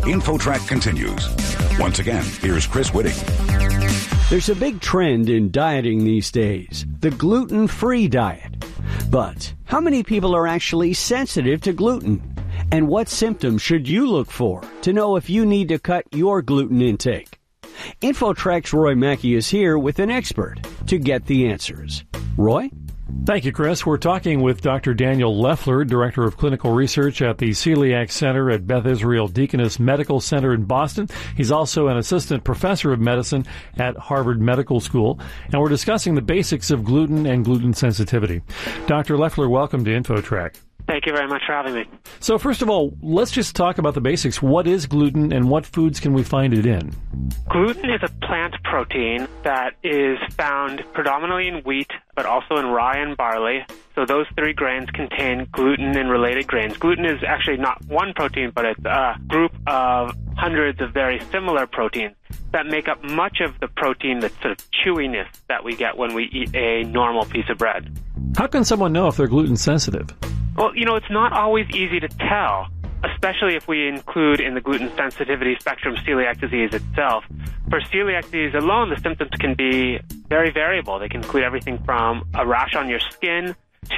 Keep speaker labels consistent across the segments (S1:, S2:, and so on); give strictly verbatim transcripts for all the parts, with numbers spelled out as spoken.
S1: InfoTrack continues. Once again, here's Chris Whitting.
S2: There's a big trend in dieting these days, the gluten-free diet. But how many people are actually sensitive to gluten? And what symptoms should you look for to know if you need to cut your gluten intake? InfoTrack's Roy Mackey is here with an expert to get the answers. Roy?
S3: Thank you, Chris. We're talking with Doctor Daniel Leffler, Director of Clinical Research at the Celiac Center at Beth Israel Deaconess Medical Center in Boston. He's also an Assistant Professor of Medicine at Harvard Medical School. And we're discussing the basics of gluten and gluten sensitivity. Doctor Leffler, welcome to InfoTrack.
S4: Thank you very much for having me.
S3: So first of all, let's just talk about the basics. What is gluten and what foods can we find it in?
S4: Gluten is a plant protein that is found predominantly in wheat, but also in rye and barley. So those three grains contain gluten and related grains. Gluten is actually not one protein, but it's a group of hundreds of very similar proteins that make up much of the protein, the sort of chewiness that we get when we eat a normal piece of bread.
S3: How can someone know if they're gluten sensitive?
S4: Well, you know, it's not always easy to tell, especially if we include in the gluten sensitivity spectrum celiac disease itself. For celiac disease alone, the symptoms can be very variable. They can include everything from a rash on your skin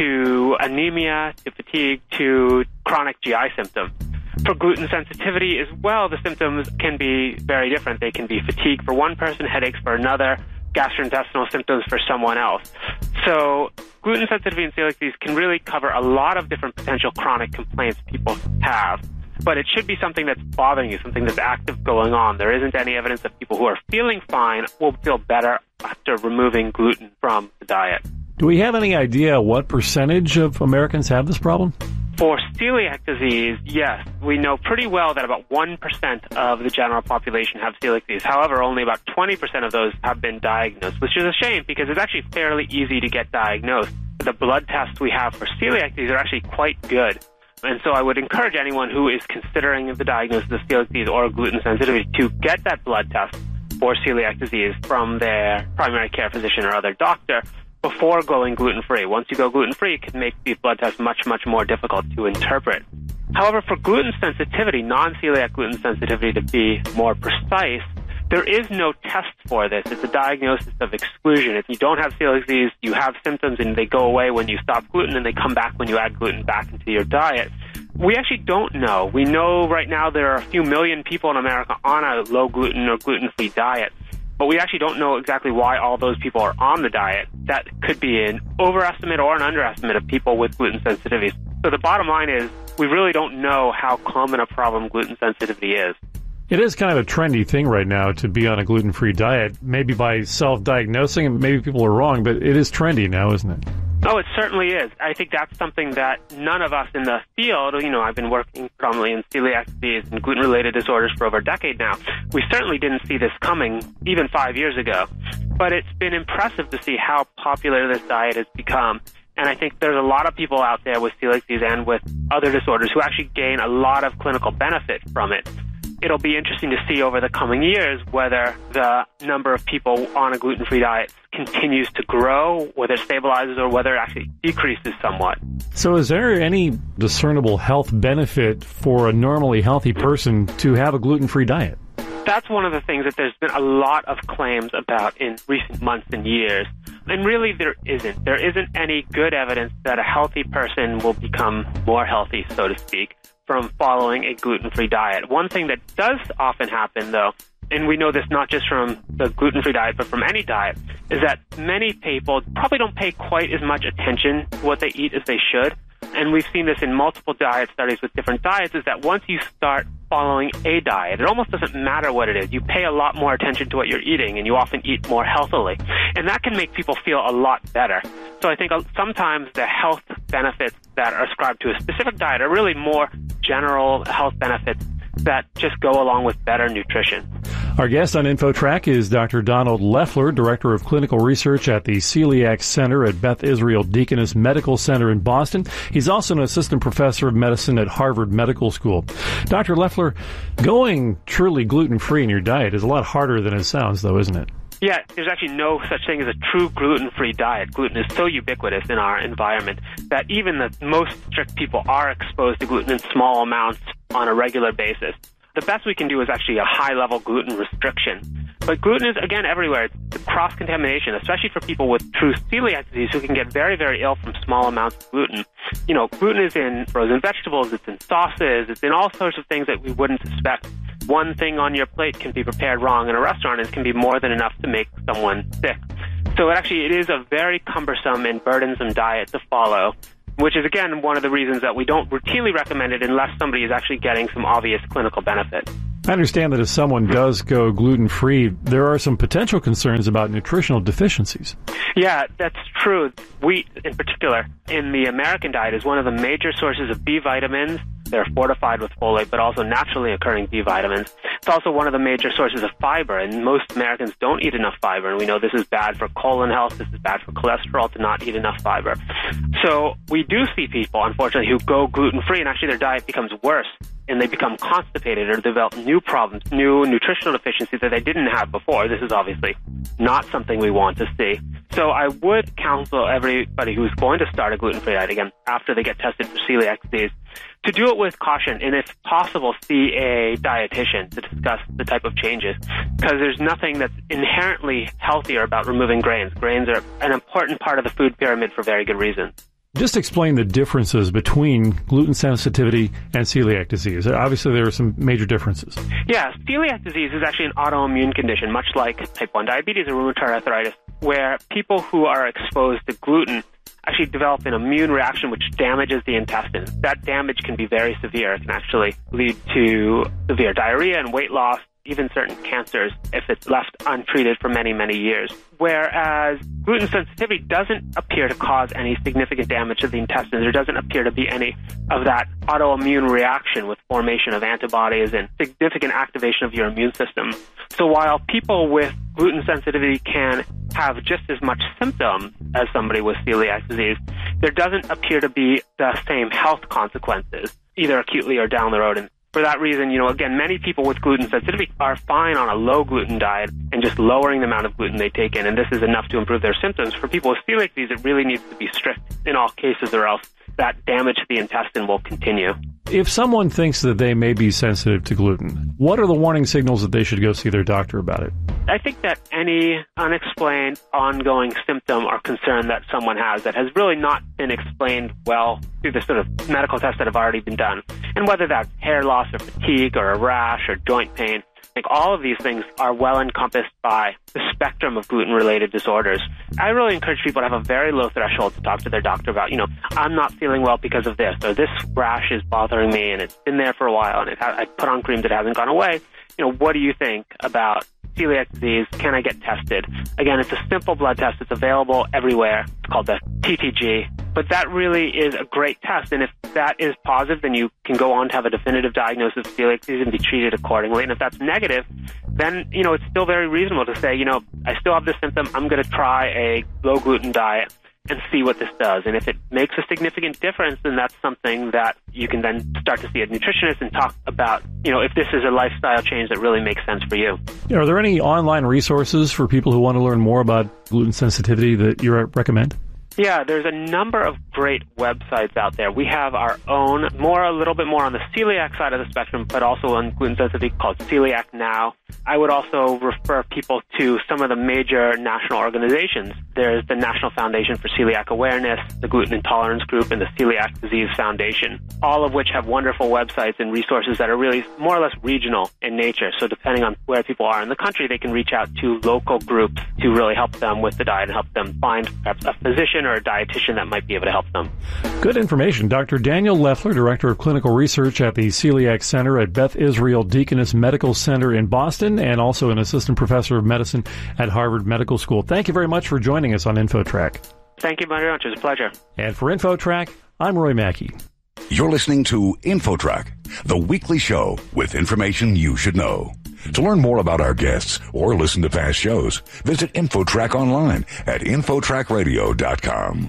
S4: to anemia to fatigue to chronic G I symptoms. For gluten sensitivity as well, the symptoms can be very different. They can be fatigue for one person, headaches for another, gastrointestinal symptoms for someone else. So gluten sensitivity and celiac disease can really cover a lot of different potential chronic complaints people have. But it should be something that's bothering you, something that's active going on. There isn't any evidence that people who are feeling fine will feel better after removing gluten from the diet.
S3: Do we have any idea what percentage of Americans have this problem?
S4: For celiac disease, yes, we know pretty well that about one percent of the general population have celiac disease. However, only about twenty percent of those have been diagnosed, which is a shame because it's actually fairly easy to get diagnosed. The blood tests we have for celiac disease are actually quite good. And so I would encourage anyone who is considering the diagnosis of celiac disease or gluten sensitivity to get that blood test for celiac disease from their primary care physician or other doctor before going gluten-free. Once you go gluten-free, it can make these blood tests much, much more difficult to interpret. However, for gluten sensitivity, non-celiac gluten sensitivity to be more precise, there is no test for this. It's a diagnosis of exclusion. If you don't have celiac disease, you have symptoms and they go away when you stop gluten and they come back when you add gluten back into your diet. We actually don't know. We know right now there are a few million people in America on a low gluten or gluten-free diet. But we actually don't know exactly why all those people are on the diet. That could be an overestimate or an underestimate of people with gluten sensitivity. So the bottom line is we really don't know how common a problem gluten sensitivity is.
S3: It is kind of a trendy thing right now to be on a gluten-free diet, maybe by self-diagnosing, and maybe people are wrong, but it is trendy now, isn't it?
S4: Oh, it certainly is. I think that's something that none of us in the field, you know, I've been working predominantly in celiac disease and gluten-related disorders for over a decade now. We certainly didn't see this coming even five years ago. But it's been impressive to see how popular this diet has become. And I think there's a lot of people out there with celiac disease and with other disorders who actually gain a lot of clinical benefit from it. It'll be interesting to see over the coming years whether the number of people on a gluten-free diet continues to grow, whether it stabilizes, or whether it actually decreases somewhat.
S3: So is there any discernible health benefit for a normally healthy person to have a gluten-free diet?
S4: That's one of the things that there's been a lot of claims about in recent months and years. And really there isn't. There isn't any good evidence that a healthy person will become more healthy, so to speak, from following a gluten-free diet. One thing that does often happen, though, and we know this not just from the gluten-free diet, but from any diet, is that many people probably don't pay quite as much attention to what they eat as they should. And we've seen this in multiple diet studies with different diets, is that once you start following a diet, it almost doesn't matter what it is. You pay a lot more attention to what you're eating, and you often eat more healthily. And that can make people feel a lot better. So I think sometimes the health benefits that are ascribed to a specific diet are really more general health benefits that just go along with better nutrition.
S3: Our guest on InfoTrack is Doctor Donald Leffler, Director of Clinical Research at the Celiac Center at Beth Israel Deaconess Medical Center in Boston. He's also an Assistant Professor of Medicine at Harvard Medical School. Doctor Leffler, going truly gluten-free in your diet is a lot harder than it sounds, though, isn't it?
S4: Yeah, there's actually no such thing as a true gluten-free diet. Gluten is so ubiquitous in our environment that even the most strict people are exposed to gluten in small amounts on a regular basis. the best we can do is actually a high-level gluten restriction. But gluten is, again, everywhere. It's cross-contamination, especially for people with true celiac disease who can get very, very ill from small amounts of gluten. You know, gluten is in frozen vegetables, it's in sauces, it's in all sorts of things that we wouldn't suspect. One thing on your plate can be prepared wrong in a restaurant and it can be more than enough to make someone sick. So it actually, it is a very cumbersome and burdensome diet to follow, which is, again, one of the reasons that we don't routinely recommend it unless somebody is actually getting some obvious clinical benefit.
S3: I understand that if someone does go gluten-free, there are some potential concerns about nutritional deficiencies.
S4: Yeah, that's true. Wheat, in particular, in the American diet is one of the major sources of B vitamins. They're fortified with folate, but also naturally occurring B vitamins. It's also one of the major sources of fiber, and most Americans don't eat enough fiber, and we know this is bad for colon health, this is bad for cholesterol to not eat enough fiber. So we do see people, unfortunately, who go gluten-free, and actually their diet becomes worse, and they become constipated or develop new problems, new nutritional deficiencies that they didn't have before. This is obviously not something we want to see. So I would counsel everybody who's going to start a gluten-free diet, again, after they get tested for celiac disease, to do it with caution, and if possible, see a dietitian to discuss the type of changes, because there's nothing that's inherently healthier about removing grains. Grains are an important part of the food pyramid for very good reasons.
S3: Just explain the differences between gluten sensitivity and celiac disease. Obviously, there are some major differences.
S4: Yeah, celiac disease is actually an autoimmune condition, much like type one diabetes or rheumatoid arthritis, where people who are exposed to gluten actually develop an immune reaction which damages the intestines. That damage can be very severe. It can actually lead to severe diarrhea and weight loss, even certain cancers, if it's left untreated for many, many years. Whereas gluten sensitivity doesn't appear to cause any significant damage to the intestines. There doesn't appear to be any of that autoimmune reaction with formation of antibodies and significant activation of your immune system. So while people with gluten sensitivity can have just as much symptoms as somebody with celiac disease, there doesn't appear to be the same health consequences, either acutely or down the road. And for that reason, you know, again, many people with gluten sensitivity are fine on a low gluten diet and just lowering the amount of gluten they take in, and this is enough to improve their symptoms. For people with celiac disease, it really needs to be strict in all cases, or else that damage to the intestine will continue.
S3: If someone thinks that they may be sensitive to gluten, what are the warning signals that they should go see their doctor about it?
S4: I think that any unexplained ongoing symptom or concern that someone has that has really not been explained well through the sort of medical tests that have already been done, and whether that's hair loss or fatigue or a rash or joint pain, I think all of these things are well encompassed by the spectrum of gluten-related disorders. I really encourage people to have a very low threshold to talk to their doctor about, you know, I'm not feeling well because of this, or this rash is bothering me and it's been there for a while and it ha- I put on cream that hasn't gone away. You know, what do you think about celiac disease? Can I get tested? Again, it's a simple blood test. It's available everywhere. It's called the T T G. But that really is a great test. And if that is positive, then you can go on to have a definitive diagnosis of celiac disease and be treated accordingly. And if that's negative, then, you know, it's still very reasonable to say, you know, I still have this symptom. I'm going to try a low gluten diet and see what this does. And if it makes a significant difference, then that's something that you can then start to see a nutritionist and talk about, you know, if this is a lifestyle change that really makes sense for you.
S3: Are there any online resources for people who want to learn more about gluten sensitivity that you recommend?
S4: Yeah, there's a number of great websites out there. We have our own, more a little bit more on the celiac side of the spectrum, but also on gluten sensitivity, called Celiac Now. I would also refer people to some of the major national organizations. There's the National Foundation for Celiac Awareness, the Gluten Intolerance Group, and the Celiac Disease Foundation, all of which have wonderful websites and resources that are really more or less regional in nature. So depending on where people are in the country, they can reach out to local groups to really help them with the diet and help them find perhaps a physician or a dietitian that might be able to help them.
S3: Good information. Doctor Daniel Leffler, Director of Clinical Research at the Celiac Center at Beth Israel Deaconess Medical Center in Boston, and also an Assistant Professor of Medicine at Harvard Medical School. Thank you very much for joining us on InfoTrack.
S4: Thank you very much. It was a pleasure.
S3: And for InfoTrack, I'm Roy Mackey.
S1: You're listening to InfoTrack, the weekly show with information you should know. To learn more about our guests or listen to past shows, visit InfoTrack online at infotrack radio dot com.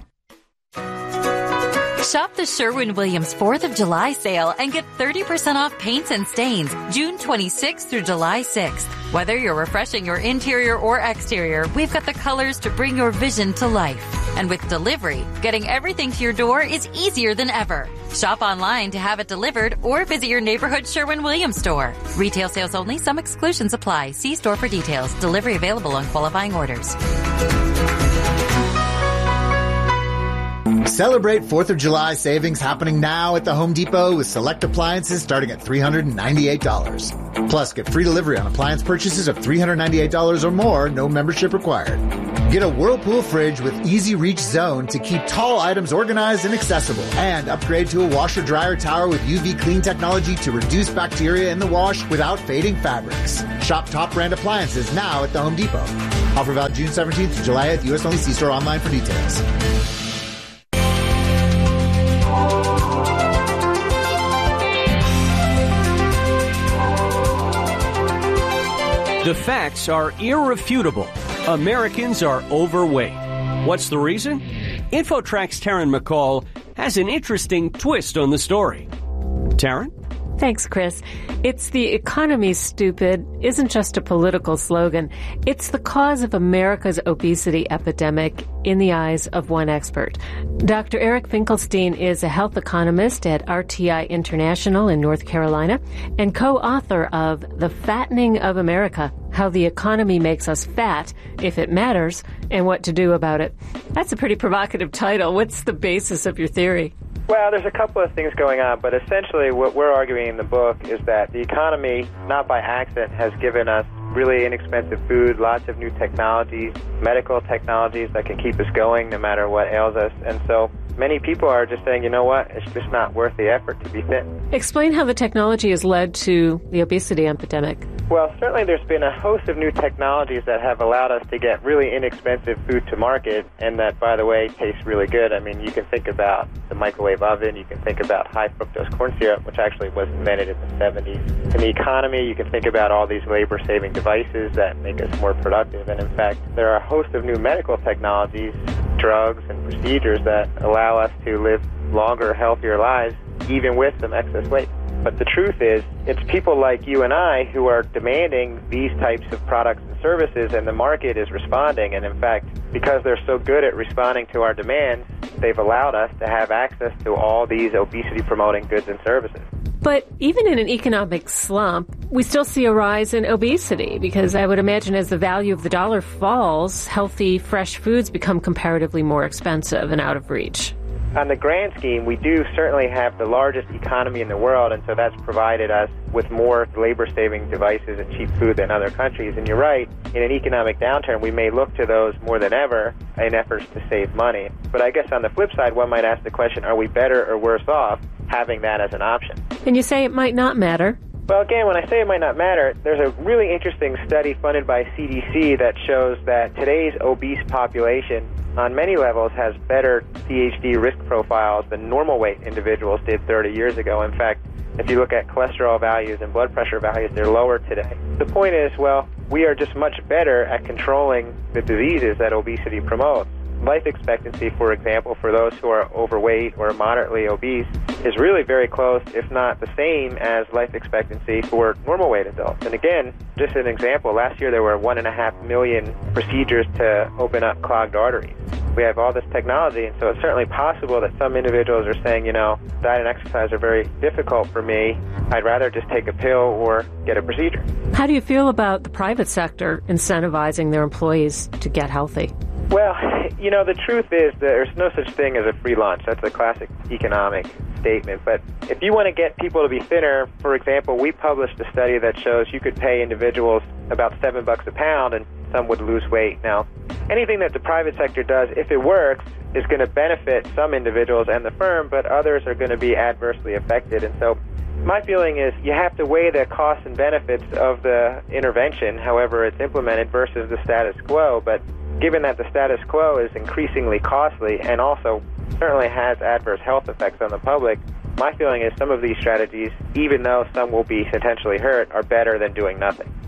S5: Shop the Sherwin-Williams fourth of July sale and get thirty percent off paints and stains June twenty-sixth through July sixth. Whether you're refreshing your interior or exterior, we've got the colors to bring your vision to life. And with delivery, getting everything to your door is easier than ever. Shop online to have it delivered or visit your neighborhood Sherwin-Williams store. Retail sales only. Some exclusions apply. See store for details. Delivery available on qualifying orders.
S6: Celebrate fourth of July savings happening now at the Home Depot with select appliances starting at three hundred ninety-eight dollars. Plus, get free delivery on appliance purchases of three hundred ninety-eight dollars or more, no membership required. Get a Whirlpool fridge with easy reach zone to keep tall items organized and accessible. And upgrade to a washer-dryer tower with U V clean technology to reduce bacteria in the wash without fading fabrics. Shop top brand appliances now at the Home Depot. Offer valid June seventeenth to July eighth, U S only. See store online for details.
S2: The facts are irrefutable. Americans are overweight. What's the reason? InfoTrack's Taryn McCall has an interesting twist on the story. Taryn?
S7: Thanks, Chris. It's the economy's stupid isn't just a political slogan. It's the cause of America's obesity epidemic in the eyes of one expert. Doctor Eric Finkelstein is a health economist at R T I International in North Carolina and co-author of The Fattening of America, How the Economy Makes Us Fat, If It Matters, and What to Do About It. That's a pretty provocative title. What's the basis of your theory?
S8: Well, there's a couple of things going on, but essentially what we're arguing in the book is that the economy, not by accident, has given us really inexpensive food, lots of new technologies, medical technologies that can keep us going no matter what ails us. And so many people are just saying, you know what, it's just not worth the effort to be thin.
S7: Explain how the technology has led to the obesity epidemic.
S8: Well, certainly there's been a host of new technologies that have allowed us to get really inexpensive food to market, and that, by the way, tastes really good. I mean, you can think about the microwave oven, you can think about high fructose corn syrup, which actually was invented in the seventies. In the economy, you can think about all these labor-saving devices that make us more productive, and in fact, there are a host of new medical technologies, drugs, and procedures that allow us to live longer, healthier lives, even with some excess weight. But the truth is, it's people like you and I who are demanding these types of products and services, and the market is responding. And in fact, because they're so good at responding to our demands, they've allowed us to have access to all these obesity-promoting goods and services.
S7: But even in an economic slump, we still see a rise in obesity, because I would imagine as the value of the dollar falls, healthy, fresh foods become comparatively more expensive and out of reach.
S8: On the grand scheme, we do certainly have the largest economy in the world, and so that's provided us with more labor-saving devices and cheap food than other countries. And you're right, in an economic downturn, we may look to those more than ever in efforts to save money. But I guess on the flip side, one might ask the question, are we better or worse off having that as an option?
S7: And you say it might not matter.
S8: Well, again, when I say it might not matter, there's a really interesting study funded by C D C that shows that today's obese population on many levels has better C H D risk profiles than normal weight individuals did thirty years ago. In fact, if you look at cholesterol values and blood pressure values, they're lower today. The point is, well, we are just much better at controlling the diseases that obesity promotes. Life expectancy, for example, for those who are overweight or moderately obese is really very close, if not the same, as life expectancy for normal weight adults. And again, just an example, last year there were one and a half million procedures to open up clogged arteries. We have all this technology, and so it's certainly possible that some individuals are saying, you know, diet and exercise are very difficult for me. I'd rather just take a pill or get a procedure.
S7: How do you feel about the private sector incentivizing their employees to get healthy?
S8: Well, you know, the truth is there's no such thing as a free lunch. That's a classic economic statement. But if you want to get people to be thinner, for example, we published a study that shows you could pay individuals about seven bucks a pound and some would lose weight. Now, anything that the private sector does, if it works, is going to benefit some individuals and the firm, but others are going to be adversely affected. And so my feeling is you have to weigh the costs and benefits of the intervention, however it's implemented, versus the status quo. But given that the status quo is increasingly costly and also certainly has adverse health effects on the public, my feeling is some of these strategies, even though some will be potentially hurt, are better than doing nothing.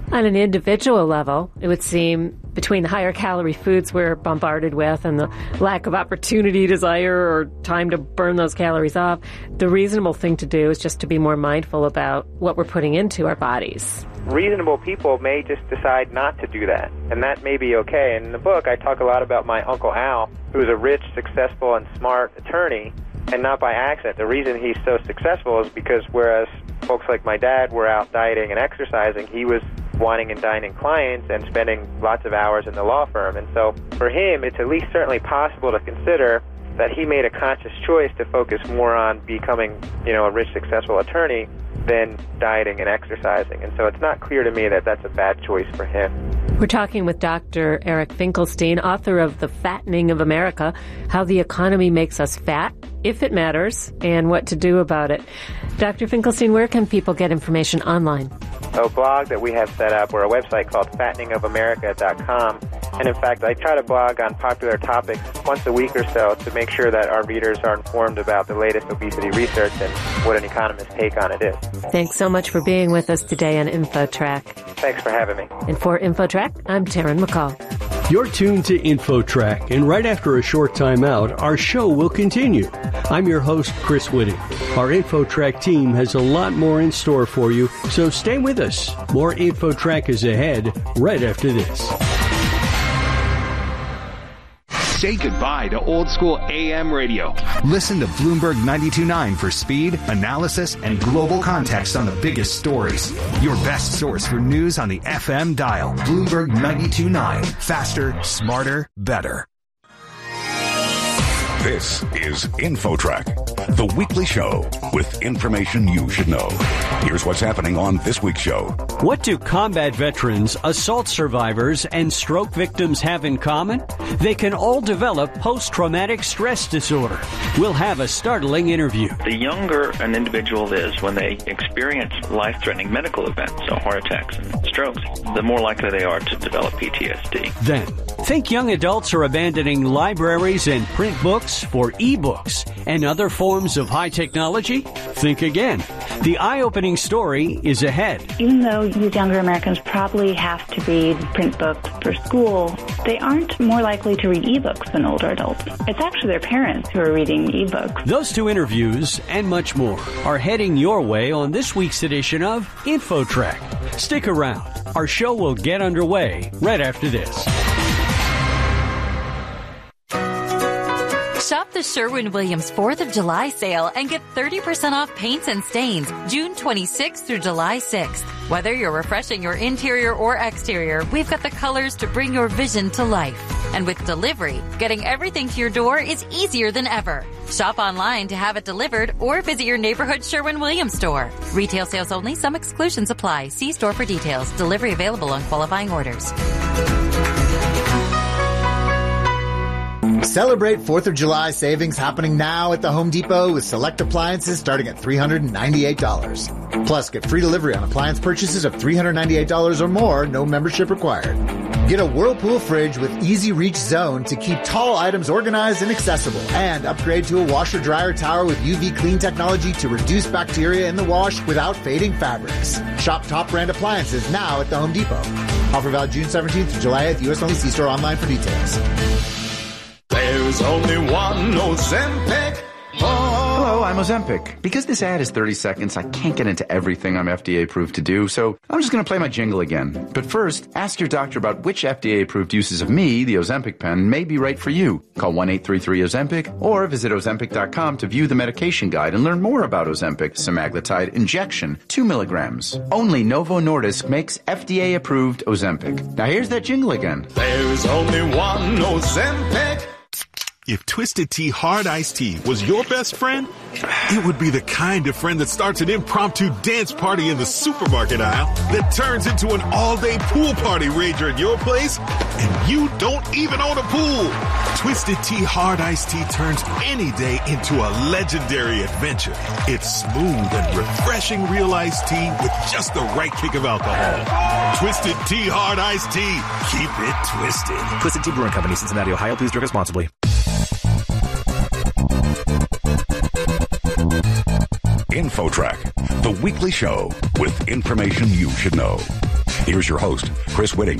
S7: On an individual level, it would seem between the higher calorie foods we're bombarded with and the lack of opportunity, desire, or time to burn those calories off, the reasonable thing to do is just to be more mindful about what we're putting into our bodies.
S8: Reasonable people may just decide not to do that, and that may be okay. And in the book, I talk a lot about my Uncle Al, who is a rich, successful, and smart attorney, and not by accident. The reason he's so successful is because whereas folks like my dad were out dieting and exercising, he was wining and dining clients and spending lots of hours in the law firm. And so for him, it's at least certainly possible to consider that he made a conscious choice to focus more on becoming, you know, a rich, successful attorney than dieting and exercising. And so it's not clear to me that that's a bad choice for him.
S7: We're talking with Doctor Eric Finkelstein, author of The Fattening of America, How the Economy Makes Us Fat, If It Matters, and What to Do About It. Doctor Finkelstein, where can people get information online?
S8: A blog that we have set up, or a website called fattening of america dot com. And in fact, I try to blog on popular topics once a week or so to make sure that our readers are informed about the latest obesity research and what an economist's take on it is.
S7: Thanks so much for being with us today on InfoTrack.
S8: Thanks for having me.
S7: And for InfoTrack, I'm Taryn McCall.
S2: You're tuned to InfoTrack, and right after a short time out, our show will continue. I'm your host, Chris Whitting. Our InfoTrack team has a lot more in store for you, so stay with us. More InfoTrack is ahead right after this.
S9: Say goodbye to old school A M radio.
S10: Listen to Bloomberg ninety-two point nine for speed, analysis, and global context on the biggest stories. Your best source for news on the F M dial. Bloomberg ninety-two point nine. Faster, smarter, better.
S1: This is InfoTrack, the weekly show with information you should know. Here's what's happening on this week's show.
S2: What do combat veterans, assault survivors, and stroke victims have in common? They can all develop post-traumatic stress disorder. We'll have a startling interview.
S11: The younger an individual is when they experience life-threatening medical events, so heart attacks and strokes, the more likely they are to develop P T S D.
S2: Then, think young adults are abandoning libraries and print books for e-books and other forms of high technology? Think again. The eye-opening story is ahead.
S12: Even though these younger Americans probably have to read print books for school, they aren't more likely to read e-books than older adults. It's actually their parents who are reading e-books.
S2: Those two interviews and much more are heading your way on this week's edition of InfoTrack. Stick around. Our show will get underway right after this.
S5: Shop the Sherwin-Williams fourth of July sale and get thirty percent off paints and stains June twenty-sixth through July sixth. Whether you're refreshing your interior or exterior, we've got the colors to bring your vision to life. And with delivery, getting everything to your door is easier than ever. Shop online to have it delivered or visit your neighborhood Sherwin-Williams store. Retail sales only. Some exclusions apply. See store for details. Delivery available on qualifying orders.
S6: Celebrate fourth of July savings happening now at the Home Depot with select appliances starting at three hundred ninety-eight dollars. Plus, get free delivery on appliance purchases of three hundred ninety-eight dollars or more, no membership required. Get a Whirlpool fridge with Easy Reach Zone to keep tall items organized and accessible. And upgrade to a washer-dryer tower with U V clean technology to reduce bacteria in the wash without fading fabrics. Shop top brand appliances now at the Home Depot. Offer valid June seventeenth to July eighth, U S only. See store online for details.
S13: There's only one Ozempic. Oh.
S14: Hello, I'm Ozempic. Because this ad is thirty seconds, I can't get into everything I'm F D A approved to do, so I'm just going to play my jingle again. But first, ask your doctor about which F D A approved uses of me, the Ozempic pen, may be right for you. Call one eight three three Ozempic or visit Ozempic dot com to view the medication guide and learn more about Ozempic semaglutide injection, two milligrams. Only Novo Nordisk makes F D A approved Ozempic. Now here's that jingle again.
S13: There's only one Ozempic.
S15: If Twisted Tea Hard Iced Tea was your best friend, it would be the kind of friend that starts an impromptu dance party in the supermarket aisle that turns into an all-day pool party rager at your place, and you don't even own a pool. Twisted Tea Hard Iced Tea turns any day into a legendary adventure. It's smooth and refreshing real iced tea with just the right kick of alcohol. Twisted Tea Hard Iced Tea. Keep it twisted.
S16: Twisted Tea Brewing Company, Cincinnati, Ohio. Please drink responsibly.
S1: InfoTrack, the weekly show with information you should know. Here's your host, Chris Whitting.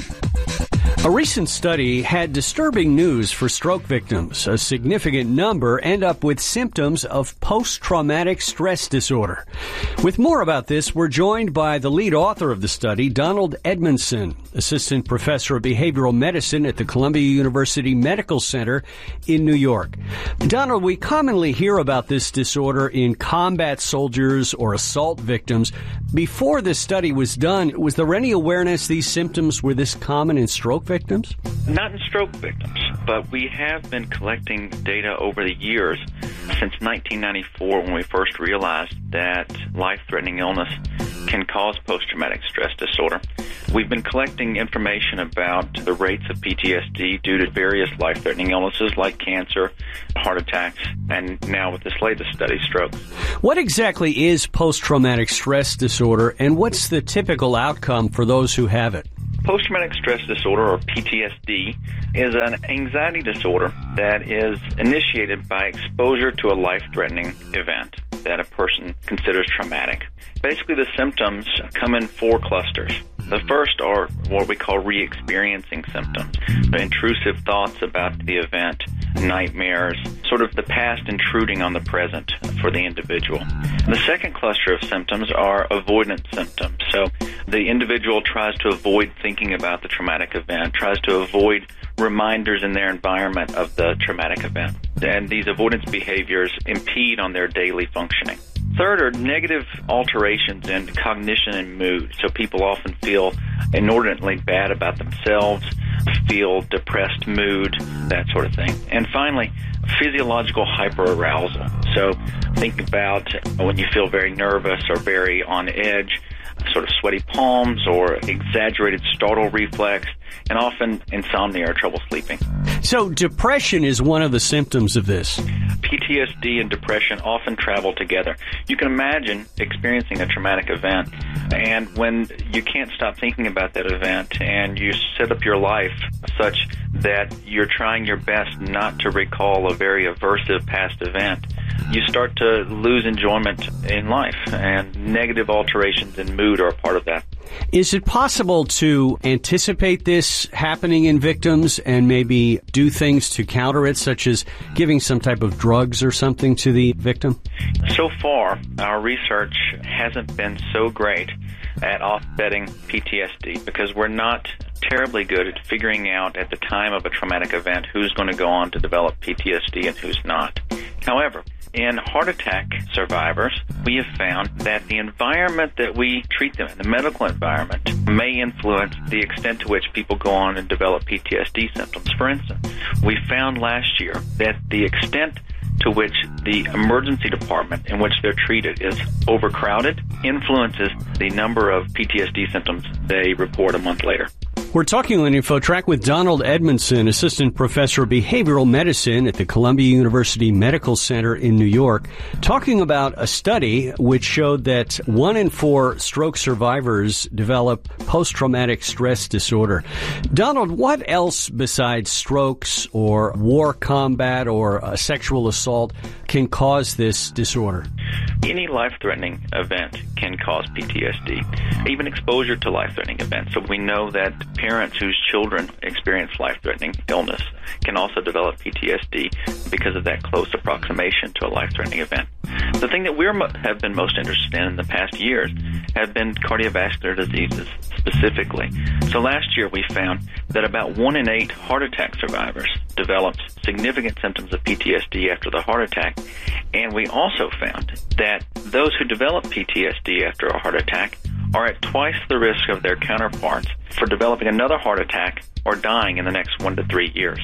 S2: A recent study had disturbing news for stroke victims. A significant number end up with symptoms of post-traumatic stress disorder. With more about this, we're joined by the lead author of the study, Donald Edmondson, assistant professor of behavioral medicine at the Columbia University Medical Center in New York. Donald, we commonly hear about this disorder in combat soldiers or assault victims. Before this study was done, was there any awareness these symptoms were this common in stroke victims?
S11: Not in stroke victims, but we have been collecting data over the years since nineteen ninety-four when we first realized that life-threatening illness can cause post-traumatic stress disorder. We've been collecting information about the rates of P T S D due to various life-threatening illnesses like cancer, heart attacks, and now with this latest study, strokes.
S2: What exactly is post-traumatic stress disorder, and what's the typical outcome for those who have it?
S11: Post-traumatic stress disorder, or P T S D, is an anxiety disorder that is initiated by exposure to a life-threatening event that a person considers traumatic. Basically, the symptoms come in four clusters. The first are what we call re-experiencing symptoms, the intrusive thoughts about the event, nightmares, sort of the past intruding on the present for the individual. The second cluster of symptoms are avoidance symptoms. So the individual tries to avoid thinking about the traumatic event, tries to avoid reminders in their environment of the traumatic event. And these avoidance behaviors impede on their daily functioning. Third are negative alterations in cognition and mood. So people often feel inordinately bad about themselves, feel depressed mood, that sort of thing. And finally, physiological hyperarousal. So think about when you feel very nervous or very on edge, sort of sweaty palms or exaggerated startle reflex, and often insomnia or trouble sleeping.
S2: So depression is one of the symptoms of this.
S11: P T S D and depression often travel together. You can imagine experiencing a traumatic event, and when you can't stop thinking about that event and you set up your life such that you're trying your best not to recall a very aversive past event, you start to lose enjoyment in life, and negative alterations in mood are a part of that.
S2: Is it possible to anticipate this happening in victims and maybe do things to counter it, such as giving some type of drugs or something to the victim?
S11: So far, our research hasn't been so great at offsetting P T S D because we're not terribly good at figuring out at the time of a traumatic event who's going to go on to develop P T S D and who's not. However, in heart attack survivors, we have found that the environment that we treat them in, the medical environment, may influence the extent to which people go on and develop P T S D symptoms. For instance, we found last year that the extent to which the emergency department in which they're treated is overcrowded influences the number of P T S D symptoms they report a month later.
S2: We're talking on InfoTrack with Donald Edmondson, assistant professor of behavioral medicine at the Columbia University Medical Center in New York, talking about a study which showed that one in four stroke survivors develop post-traumatic stress disorder. Donald, what else besides strokes or war combat or uh, sexual assault can cause this disorder?
S11: Any life-threatening event can cause P T S D, even exposure to life-threatening events. So we know that parents whose children experience life-threatening illness can also develop P T S D because of that close approximation to a life-threatening event. The thing that we have been most interested in in the past years have been cardiovascular diseases specifically. So last year we found that about one in eight heart attack survivors developed significant symptoms of P T S D after the heart attack, and we also found that those who develop P T S D after a heart attack are at twice the risk of their counterparts for developing another heart attack or dying in the next one to three years.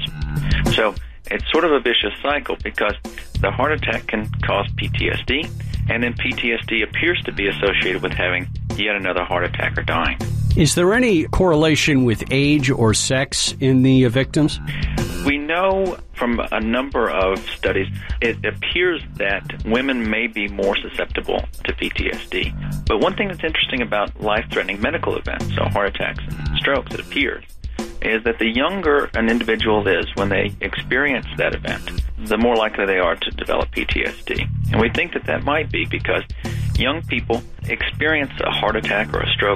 S11: So it's sort of a vicious cycle because the heart attack can cause P T S D, and then P T S D appears to be associated with having yet another heart attack or dying.
S2: Is there any correlation with age or sex in the victims?
S11: We know from a number of studies, it appears that women may be more susceptible to P T S D. But one thing that's interesting about life-threatening medical events, so heart attacks and strokes, it appears, is that the younger an individual is when they experience that event, the more likely they are to develop P T S D. And we think that that might be because young people experience a heart attack or a stroke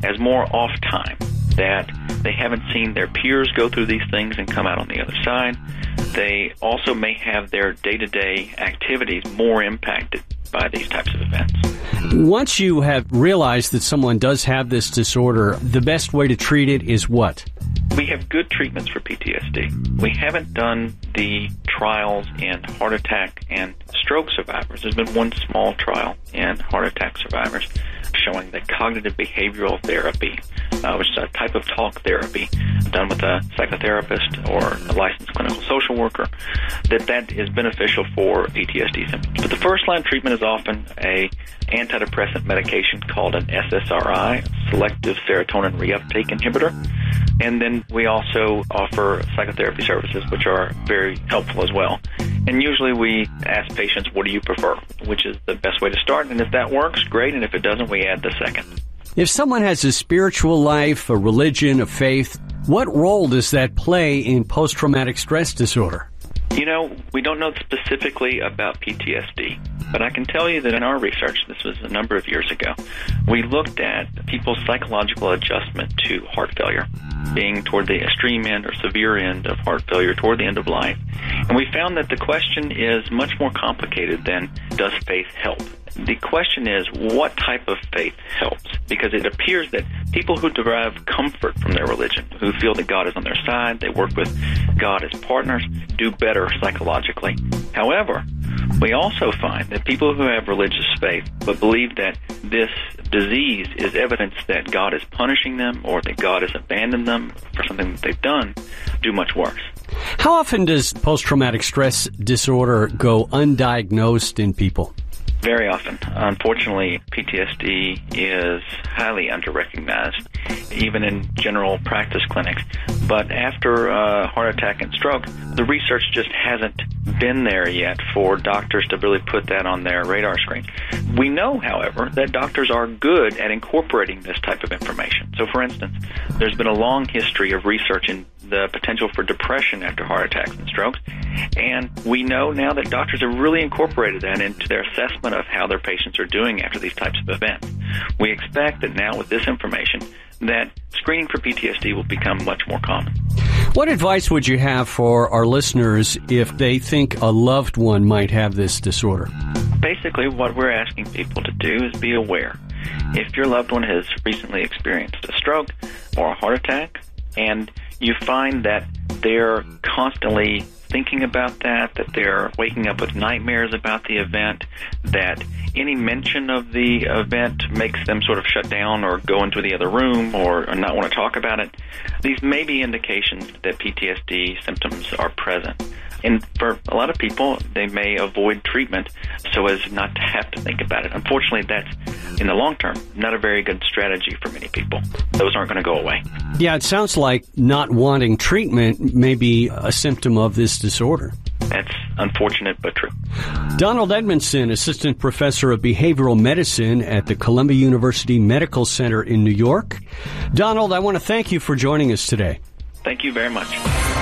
S11: as more off time, that they haven't seen their peers go through these things and come out on the other side. They also may have their day-to-day activities more impacted by these types of events.
S2: Once you have realized that someone does have this disorder, the best way to treat it is what?
S11: We have good treatments for P T S D. We haven't done the trials in heart attack and stroke survivors. There's been one small trial in heart attack survivors showing that cognitive behavioral therapy, uh, which is a type of talk therapy done with a psychotherapist or a licensed clinical social worker, that that is beneficial for P T S D symptoms. But the first-line treatment is often a antidepressant medication called an S S R I, selective serotonin reuptake inhibitor. And then we also offer psychotherapy services, which are very helpful as well. And usually we ask patients, what do you prefer? Which is the best way to start? And if that works, great. And if it doesn't, we add the second.
S2: If someone has a spiritual life, a religion, a faith, what role does that play in post-traumatic stress disorder?
S11: You know, we don't know specifically about P T S D, but I can tell you that in our research, this was a number of years ago, we looked at people's psychological adjustment to heart failure, being toward the extreme end or severe end of heart failure, toward the end of life. And we found that the question is much more complicated than does faith help? The question is, what type of faith helps? Because it appears that people who derive comfort from their religion, who feel that God is on their side, they work with God as partners, do better psychologically. However, we also find that people who have religious faith but believe that this disease is evidence that God is punishing them or that God has abandoned them for something that they've done, do much worse.
S2: How often does post-traumatic stress disorder go undiagnosed in people?
S11: Very often. Unfortunately, P T S D is highly underrecognized, even in general practice clinics. But after a heart attack and stroke, the research just hasn't been there yet for doctors to really put that on their radar screen. We know, however, that doctors are good at incorporating this type of information. So, for instance, there's been a long history of research in the potential for depression after heart attacks and strokes. And we know now that doctors have really incorporated that into their assessment of how their patients are doing after these types of events. We expect that now with this information that screening for P T S D will become much more common.
S2: What advice would you have for our listeners if they think a loved one might have this disorder?
S11: Basically, what we're asking people to do is be aware. If your loved one has recently experienced a stroke or a heart attack, and you find that they're constantly thinking about that, that they're waking up with nightmares about the event, that any mention of the event makes them sort of shut down or go into the other room or, or not want to talk about it, these may be indications that P T S D symptoms are present. And for a lot of people, they may avoid treatment so as not to have to think about it. Unfortunately, that's, in the long term, not a very good strategy for many people. Those aren't going to go away.
S2: Yeah, it sounds like not wanting treatment may be a symptom of this disorder.
S11: That's unfortunate, but true.
S2: Donald Edmondson, Assistant Professor of Behavioral Medicine at the Columbia University Medical Center in New York. Donald, I want to thank you for joining us today.
S11: Thank you very much.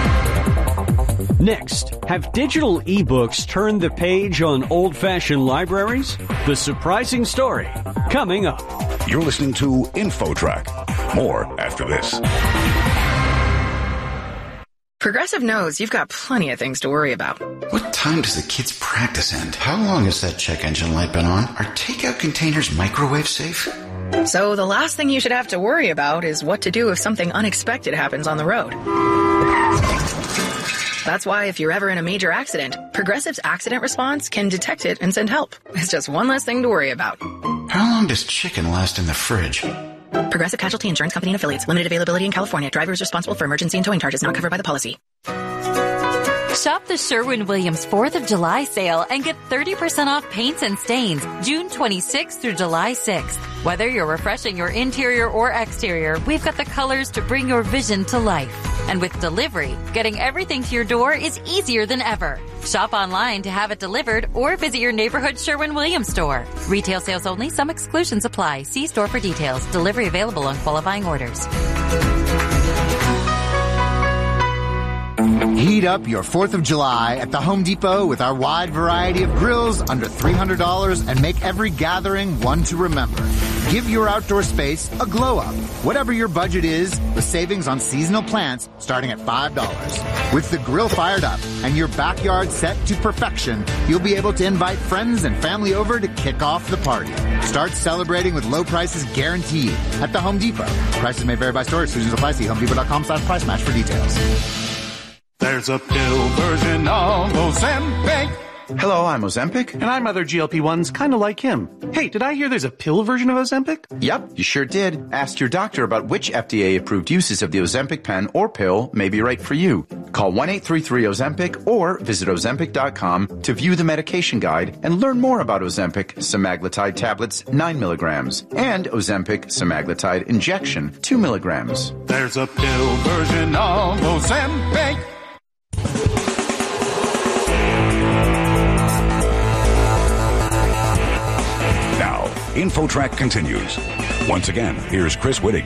S2: Next, have digital ebooks turned the page on old-fashioned libraries? The surprising story, coming up.
S1: You're listening to InfoTrack. More after this.
S17: Progressive knows you've got plenty of things to worry about.
S18: What time does the kids' practice end? How long has that check engine light been on? Are takeout containers microwave safe?
S17: So the last thing you should have to worry about is what to do if something unexpected happens on the road. That's why if you're ever in a major accident, Progressive's accident response can detect it and send help. It's just one less thing to worry about.
S18: How long does chicken last in the fridge?
S17: Progressive Casualty Insurance Company and Affiliates. Limited availability in California. Driver is responsible for emergency and towing charges not covered by the policy.
S5: Shop the Sherwin-Williams fourth of July sale and get thirty percent off paints and stains June twenty-sixth through July sixth. Whether you're refreshing your interior or exterior, we've got the colors to bring your vision to life. And with delivery, getting everything to your door is easier than ever. Shop online to have it delivered or visit your neighborhood Sherwin-Williams store. Retail sales only. Some exclusions apply. See store for details. Delivery available on qualifying orders.
S6: Heat up your fourth of July at the Home Depot with our wide variety of grills under three hundred dollars and make every gathering one to remember. Give your outdoor space a glow up. Whatever your budget is, with savings on seasonal plants starting at five dollars. With the grill fired up and your backyard set to perfection, you'll be able to invite friends and family over to kick off the party. Start celebrating with low prices guaranteed at the Home Depot. Prices may vary by store. Exclusions apply. See homedepot.com slash price match for details.
S13: There's a pill version of Ozempic.
S14: Hello, I'm Ozempic.
S19: And I'm other G L P ones kind of like him. Hey, did I hear there's a pill version of Ozempic?
S14: Yep, you sure did. Ask your doctor about which F D A-approved uses of the Ozempic pen or pill may be right for you. Call one eight three three Ozempic or visit Ozempic dot com to view the medication guide and learn more about Ozempic semaglutide tablets nine milligrams and Ozempic semaglutide injection two milligrams.
S13: There's a pill version of Ozempic.
S1: Now, InfoTrack continues. Once again, here's Chris Whitting.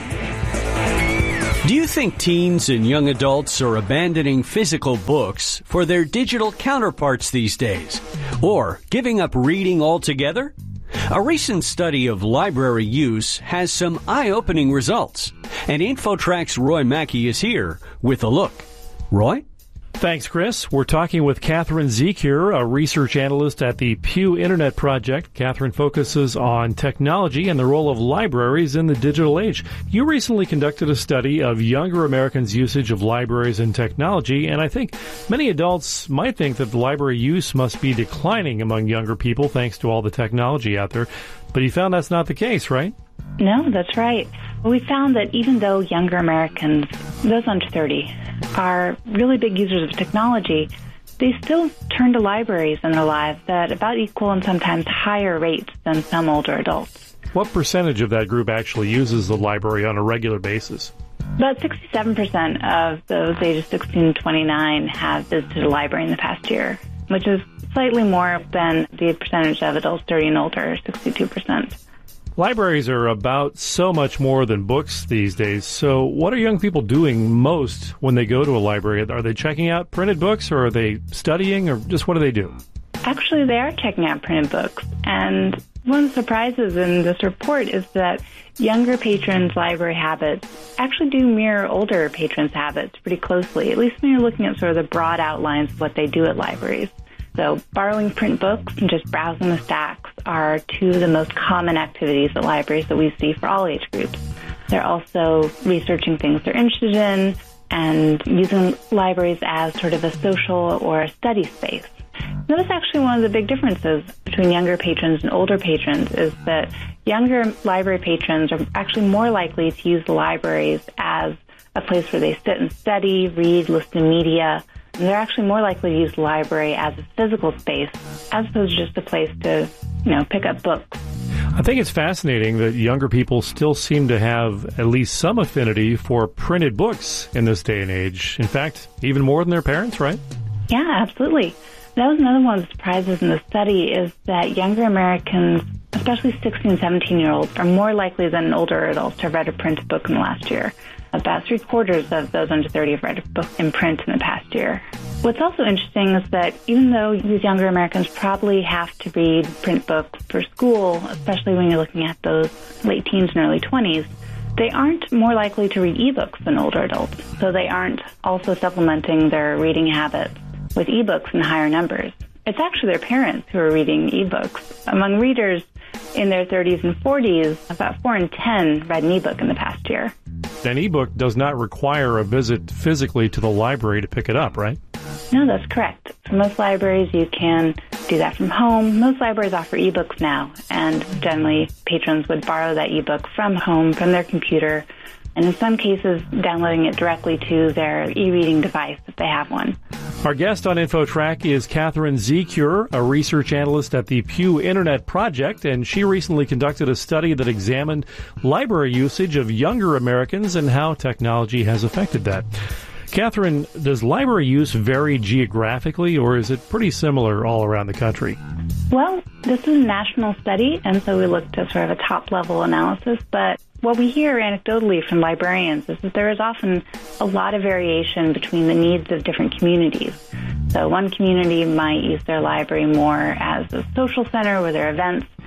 S2: Do you think teens and young adults are abandoning physical books for their digital counterparts these days? Or giving up reading altogether? A recent study of library use has some eye-opening results. And InfoTrack's Roy Mackey is here with a look. Roy?
S3: Thanks, Chris. We're talking with Catherine Zikier, a research analyst at the Pew Internet Project. Catherine focuses on technology and the role of libraries in the digital age. You recently conducted a study of younger Americans' usage of libraries and technology, and I think many adults might think that the library use must be declining among younger people thanks to all the technology out there. But you found that's not the case, right?
S12: No, that's right. We found that even though younger Americans, those under thirty, are really big users of technology, they still turn to libraries in their lives at about equal and sometimes higher rates than some older adults.
S3: What percentage of that group actually uses the library on a regular basis?
S12: About sixty-seven percent of those ages sixteen to twenty-nine have visited a library in the past year, which is slightly more than the percentage of adults thirty and older, sixty-two percent.
S3: Libraries are about so much more than books these days. So what are young people doing most when they go to a library? Are they checking out printed books, or are they studying, or just what do they do?
S12: Actually, they are checking out printed books. And one of the surprises in this report is that younger patrons' library habits actually do mirror older patrons' habits pretty closely, at least when you're looking at sort of the broad outlines of what they do at libraries. So borrowing print books and just browsing the stacks are two of the most common activities at libraries that we see for all age groups. They're also researching things they're interested in and using libraries as sort of a social or a study space. Now, that's actually one of the big differences between younger patrons and older patrons is that younger library patrons are actually more likely to use the libraries as a place where they sit and study, read, listen to media. And they're actually more likely to use the library as a physical space as opposed to just a place to, you know, pick up books.
S3: I think it's fascinating that younger people still seem to have at least some affinity for printed books in this day and age. In fact, even more than their parents, right?
S12: Yeah, absolutely. That was another one of the surprises in the study is that younger Americans, especially sixteen and seventeen-year-olds, are more likely than older adults to have read a printed book in the last year. About three-quarters of those under thirty have read a book in print in the past year. What's also interesting is that even though these younger Americans probably have to read print books for school, especially when you're looking at those late teens and early twenties, they aren't more likely to read ebooks than older adults. So they aren't also supplementing their reading habits with ebooks in higher numbers. It's actually their parents who are reading ebooks. Among readers in their thirties and forties, about four in ten read an ebook in the past year.
S3: An ebook does not require a visit physically to the library to pick it up, right?
S12: No, that's correct. For most libraries, you can do that from home. Most libraries offer ebooks now, and generally patrons would borrow that ebook from home, from their computer, and in some cases, downloading it directly to their e-reading device if they have one.
S3: Our guest on InfoTrack is Catherine Zikier, a research analyst at the Pew Internet Project, and she recently conducted a study that examined library usage of younger Americans and how technology has affected that. Catherine, does library use vary geographically, or is it pretty similar all around the country?
S12: Well, this is a national study, and so we looked at sort of a top-level analysis, but what we hear anecdotally from librarians is that there is often a lot of variation between the needs of different communities. So one community might use their library more as a social center where there are events.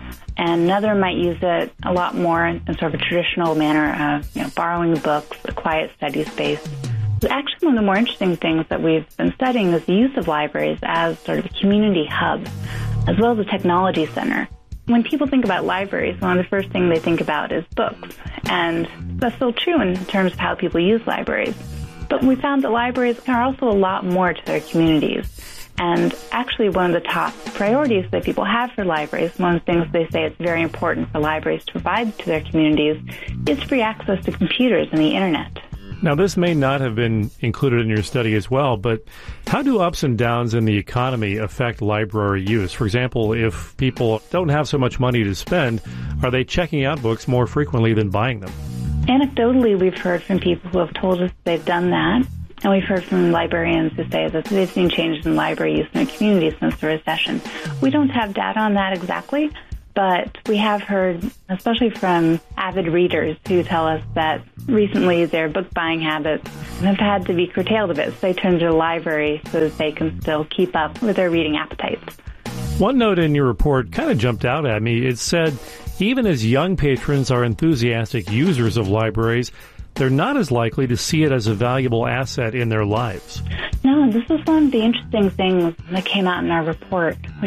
S12: and another might use it a lot more in sort of a traditional manner of, you know, borrowing books, a quiet study space. Actually, one of the more interesting things that we've been studying is the use of libraries as sort of a community hub, as well as a technology center. When people think about libraries, one of the first things they think about is books, and that's still true in terms of how people use libraries. But we found that libraries are also a lot more to their communities. And actually, one of the top priorities that people have for libraries, one of the things they say it's very important for libraries to provide to their communities, is free access to computers and the internet.
S3: Now, this may not have been included in your study as well, but how do ups and downs in the economy affect library use? For example, if people don't have so much money to spend, are they checking out books more frequently than buying them?
S12: Anecdotally, we've heard from people who have told us they've done that, and we've heard from librarians who say that they've seen changes in library use in their community since the recession. We don't have data on that exactly, but we have heard, especially from avid readers, who tell us that recently their book buying habits have had to be curtailed a bit, so they turn to the library so that they can still keep up with their reading appetites.
S3: One note in your report kind of jumped out at me. It said, even as young patrons are enthusiastic users of libraries, they're not as likely to see it as a valuable asset in their lives.
S12: No, this is one of the interesting things that came out in our report,